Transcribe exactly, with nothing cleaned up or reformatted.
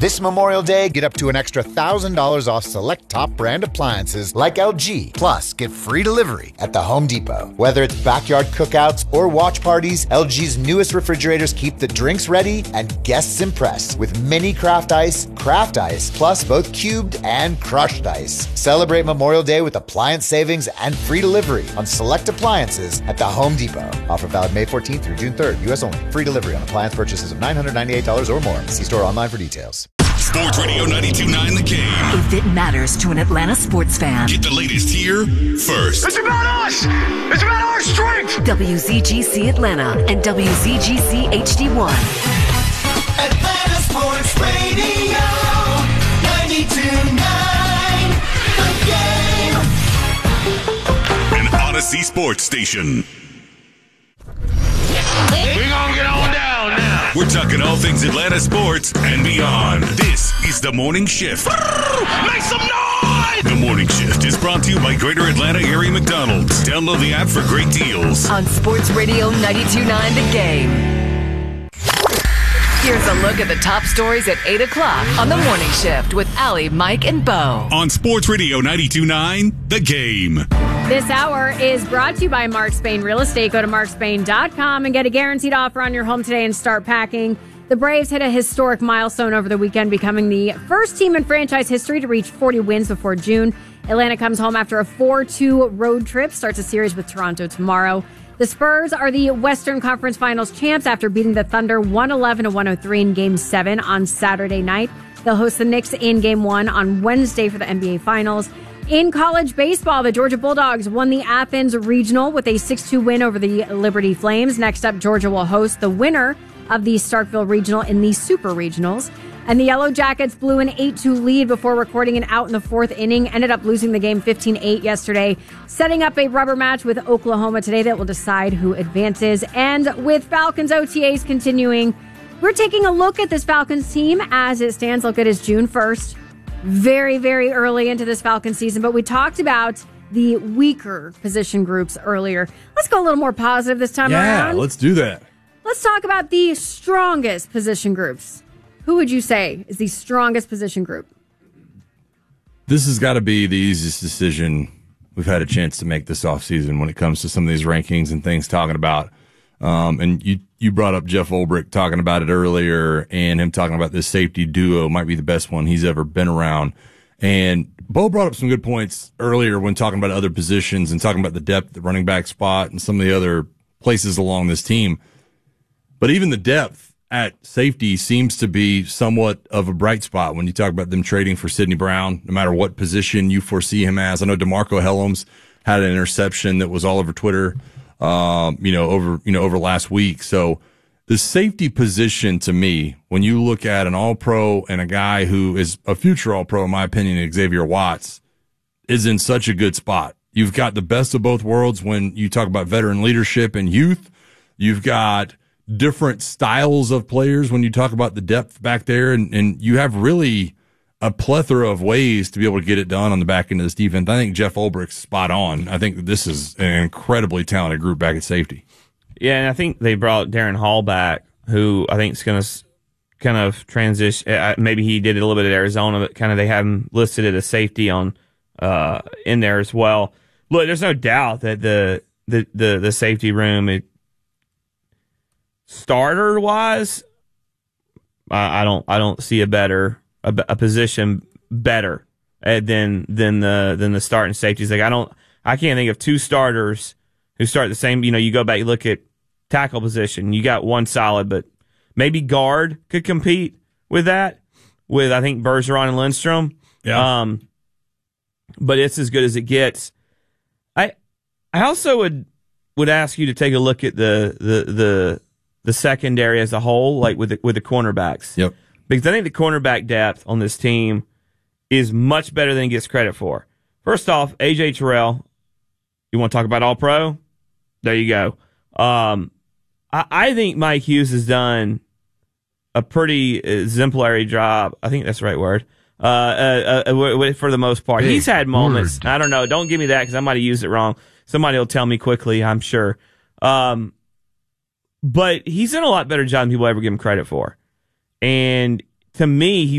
This Memorial Day, get up to an extra one thousand dollars off select top brand appliances like L G. Plus, get free delivery at the Home Depot. Whether it's backyard cookouts or watch parties, L G's newest refrigerators keep the drinks ready and guests impressed with mini craft ice, craft ice, plus both cubed and crushed ice. Celebrate Memorial Day with appliance savings and free delivery on select appliances at the Home Depot. Offer valid May fourteenth through June third. U S only. Free delivery on appliance purchases of nine hundred ninety-eight dollars or more. See store online for details. Sports Radio ninety-two point nine The Game. If it matters to an Atlanta sports fan. Get the latest here first. It's about us! It's about our strength! W Z G C Atlanta and W Z G C H D one. Atlanta Sports Radio ninety-two point nine The Game. An Odyssey Sports Station. We're gonna get on down now. We're talking all things Atlanta sports and beyond. This is The Morning Shift. Make some noise! The Morning Shift is brought to you by Greater Atlanta Area McDonald's. Download the app for great deals. On Sports Radio ninety-two point nine The Game. Here's a look at the top stories at eight o'clock on The Morning Shift with Allie, Mike, and Bo. On Sports Radio ninety-two point nine The Game. This hour is brought to you by Mark Spain Real Estate. Go to mark spain dot com and get a guaranteed offer on your home today and start packing. The Braves hit a historic milestone over the weekend, becoming the first team in franchise history to reach forty wins before June. Atlanta comes home after a four two road trip, starts a series with Toronto tomorrow. The Spurs are the Western Conference Finals champs after beating the Thunder one eleven to one oh three in Game seven on Saturday night. They'll host the Knicks in Game one on Wednesday for the N B A Finals. In college baseball, the Georgia Bulldogs won the Athens Regional with a six two win over the Liberty Flames. Next up, Georgia will host the winner of the Starkville Regional in the Super Regionals. And the Yellow Jackets blew an eight two lead before recording an out in the fourth inning. Ended up losing the game fifteen eight yesterday, setting up a rubber match with Oklahoma today that will decide who advances. And with Falcons O T As continuing, we're taking a look at this Falcons team as it stands. Look, it is June first. Very, very early into this Falcons season, but we talked about the weaker position groups earlier. Let's go a little more positive this time yeah, around. Yeah, let's do that. Let's talk about the strongest position groups. Who would you say is the strongest position group? This has got to be the easiest decision we've had a chance to make this offseason when it comes to some of these rankings and things talking about. Um, and you, you brought up Jeff Ulbrich talking about it earlier, and him talking about this safety duo might be the best one he's ever been around. And Bo brought up some good points earlier when talking about other positions and talking about the depth, the running back spot, and some of the other places along this team. But even the depth at safety seems to be somewhat of a bright spot when you talk about them trading for Sidney Brown, no matter what position you foresee him as. I know DeMarco Hellams had an interception that was all over Twitter. Um, you know, over, you know, over last week. So the safety position to me, when you look at an all pro and a guy who is a future all pro, in my opinion, Xavier Watts, is in such a good spot. You've got the best of both worlds when you talk about veteran leadership and youth. You've got different styles of players when you talk about the depth back there, and, and you have really a plethora of ways to be able to get it done on the back end of this defense. I think Jeff Ulbrich's spot on. I think this is an incredibly talented group back at safety. Yeah, and I think they brought Darren Hall back, who I think is going to kind of transition. Maybe he did it a little bit at Arizona, but kind of they have him listed as a safety on uh, in there as well. Look, there's no doubt that the the the, the safety room, it, starter wise, I, I don't I don't see a better. A, a position better than than the than the starting safeties. Like I don't, I can't think of two starters who start the same. You know, you go back, you look at tackle position. You got one solid, but maybe guard could compete with that. With I think Bergeron and Lindstrom. Yeah. Um, but it's as good as it gets. I I also would would ask you to take a look at the the the the secondary as a whole, like with the, with the cornerbacks. Yep. Because I think the cornerback depth on this team is much better than it gets credit for. First off, A J Terrell, you want to talk about All-Pro? There you go. Um, I, I think Mike Hughes has done a pretty exemplary job. I think that's the right word. Uh, uh, uh, for the most part. Big He's had moments. word. I don't know. Don't give me that because I might have used it wrong. Somebody will tell me quickly, I'm sure. Um, but he's done a lot better job than people ever give him credit for. And to me, he's